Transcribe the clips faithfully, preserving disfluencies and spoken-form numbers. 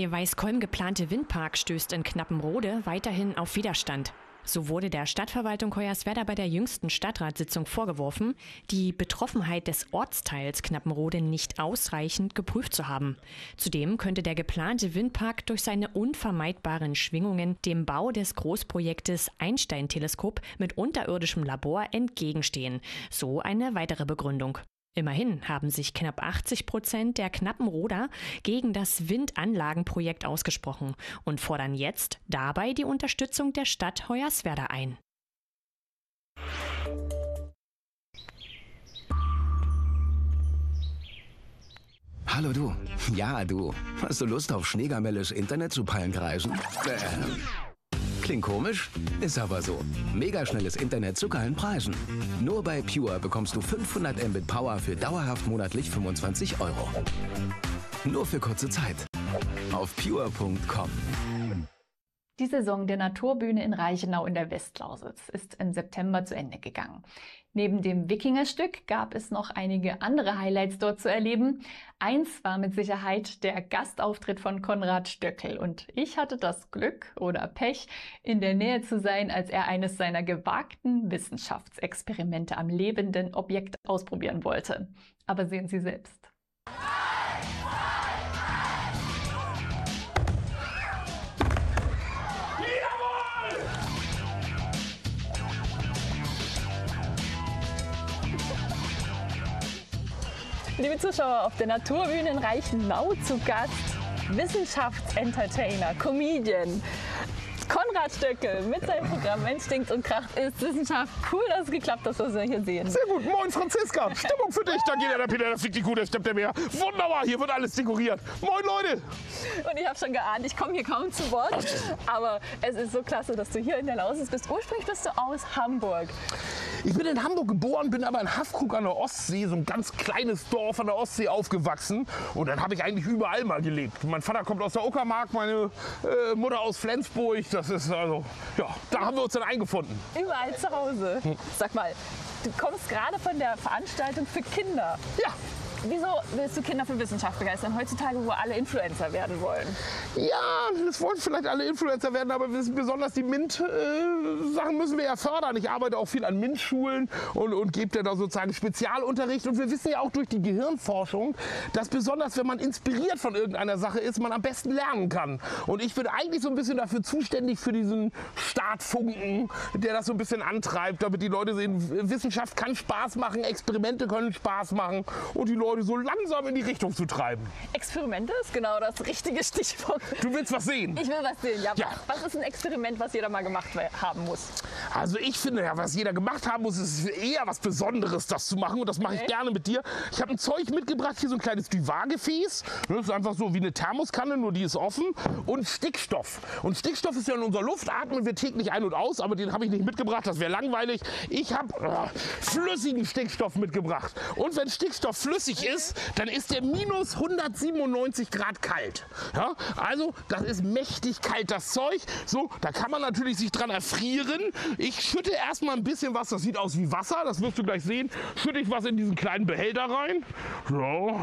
neue Weißkolm geplante Windpark stößt in Knappenrode weiterhin auf Widerstand. So wurde der Stadtverwaltung Hoyerswerda bei der jüngsten Stadtratssitzung vorgeworfen, die Betroffenheit des Ortsteils Knappenrode nicht ausreichend geprüft zu haben. Zudem könnte der geplante Windpark durch seine unvermeidbaren Schwingungen dem Bau des Großprojektes Einstein-Teleskop mit unterirdischem Labor entgegenstehen. So eine weitere Begründung. Immerhin haben sich knapp achtzig Prozent der Knappenroder gegen das Windanlagenprojekt ausgesprochen und fordern jetzt dabei die Unterstützung der Stadt Hoyerswerda ein. Hallo du. Ja, du. Hast du Lust auf schneegamelles Internet zu Pallenkreisen? Äh. Klingt komisch, ist aber so. Mega schnelles Internet zu geilen Preisen. Nur bei Pure bekommst du fünfhundert Mbit Power für dauerhaft monatlich fünfundzwanzig Euro. Nur für kurze Zeit. Auf pure punkt com. Die Saison der Naturbühne in Reichenau in der Westlausitz ist im September zu Ende gegangen. Neben dem Wikingerstück gab es noch einige andere Highlights dort zu erleben. Eins war mit Sicherheit der Gastauftritt von Konrad Stöckel. Und ich hatte das Glück oder Pech, in der Nähe zu sein, als er eines seiner gewagten Wissenschaftsexperimente am lebenden Objekt ausprobieren wollte. Aber sehen Sie selbst. Liebe Zuschauer, auf der Naturbühne in Reichenau zu Gast Wissenschaftsentertainer, Comedian Konrad Stöckel mit seinem Programm Mensch, Stinkt und Kracht ist Wissenschaft. Cool, dass es geklappt hat, dass wir hier sehen. Sehr gut. Moin Franziska. Stimmung für dich. Da geht ja der Peter, das fliegt die Kuh, das stimmt der Meer. Wunderbar, hier wird alles dekoriert. Moin Leute. Und ich habe schon geahnt, ich komme hier kaum zu Wort. Aber es ist so klasse, dass du hier in der Lausitz bist. Ursprünglich bist du aus Hamburg. Ich bin in Hamburg geboren, bin aber in Haffkrug an der Ostsee, so ein ganz kleines Dorf an der Ostsee aufgewachsen. Und dann habe ich eigentlich überall mal gelebt. Mein Vater kommt aus der Uckermark, meine äh, Mutter aus Flensburg. Das ist also, ja, da haben wir uns dann eingefunden. Überall zu Hause. Hm. Sag mal, du kommst gerade von der Veranstaltung für Kinder. Ja. Wieso willst du Kinder für Wissenschaft begeistern, heutzutage, wo alle Influencer werden wollen? Ja, das wollen vielleicht alle Influencer werden, aber besonders die MINT-Sachen müssen wir ja fördern. Ich arbeite auch viel an MINT-Schulen und, und gebe da sozusagen Spezialunterricht. Und wir wissen ja auch durch die Gehirnforschung, dass besonders, wenn man inspiriert von irgendeiner Sache ist, man am besten lernen kann. Und ich bin eigentlich so ein bisschen dafür zuständig, für diesen Startfunken, der das so ein bisschen antreibt, damit die Leute sehen, Wissenschaft kann Spaß machen, Experimente können Spaß machen und die Leute so langsam in die Richtung zu treiben. Experimente ist genau das richtige Stichwort. Du willst was sehen? Ich will was sehen, ja. ja. Was ist ein Experiment, was jeder mal gemacht haben muss? Also ich finde, ja, was jeder gemacht haben muss, ist eher was Besonderes, das zu machen. Und das mache okay. ich gerne mit dir. Ich habe ein Zeug mitgebracht, hier so ein kleines Duvat-Gefäß. Das ist einfach so wie eine Thermoskanne, nur die ist offen. Und Stickstoff. Und Stickstoff ist ja in unserer Luft, atmen wir täglich ein und aus. Aber den habe ich nicht mitgebracht, das wäre langweilig. Ich habe äh, flüssigen Stickstoff mitgebracht. Und wenn Stickstoff flüssig ist, dann ist der minus hundertsiebenundneunzig Grad kalt. Ja? Also das ist mächtig kalt, das Zeug. So, da kann man natürlich sich dran erfrieren. Ich schütte erstmal ein bisschen was, das sieht aus wie Wasser, das wirst du gleich sehen. Schütte ich was in diesen kleinen Behälter rein. So.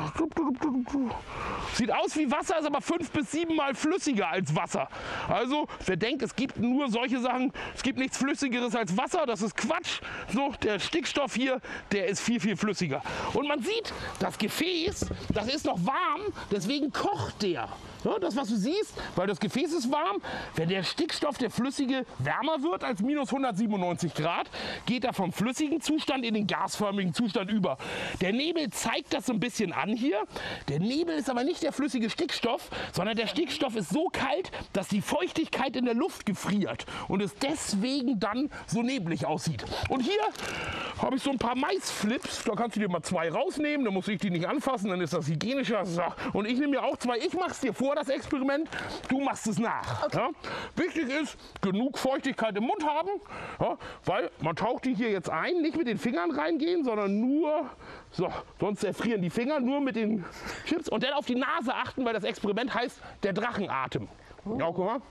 Sieht aus wie Wasser, ist aber fünf bis sieben Mal flüssiger als Wasser. Also wer denkt, es gibt nur solche Sachen, es gibt nichts Flüssigeres als Wasser, das ist Quatsch. So, der Stickstoff hier, der ist viel, viel flüssiger. Und man sieht, das Gefäß, das ist noch warm, deswegen kocht der. Ja, das, was du siehst, weil das Gefäß ist warm, wenn der Stickstoff, der flüssige, wärmer wird als minus hundertsiebenundneunzig Grad, geht er vom flüssigen Zustand in den gasförmigen Zustand über. Der Nebel zeigt das so ein bisschen an hier. Der Nebel ist aber nicht der flüssige Stickstoff, sondern der Stickstoff ist so kalt, dass die Feuchtigkeit in der Luft gefriert und es deswegen dann so neblig aussieht. Und hier habe ich so ein paar Maisflips, da kannst du dir mal zwei rausnehmen, dann muss ich die nicht anfassen, dann ist das hygienischer. So. Und ich nehme mir auch zwei, ich mache es dir vor, das Experiment, du machst es nach. Okay. Ja? Wichtig ist, genug Feuchtigkeit im Mund haben, ja? Weil man taucht die hier jetzt ein, nicht mit den Fingern reingehen, sondern nur, so, sonst erfrieren die Finger, nur mit den Chips und dann auf die Nase achten, weil das Experiment heißt der Drachenatem. Oh. Ja, guck mal.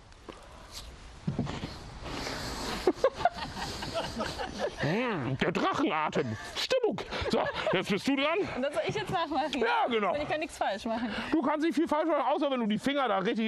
Mmh, der Drachenatem. Stimmung. So, jetzt bist du dran. Und das soll ich jetzt nachmachen? Ja, genau. Und ich kann nichts falsch machen. Du kannst nicht viel falsch machen, außer wenn du die Finger da richtig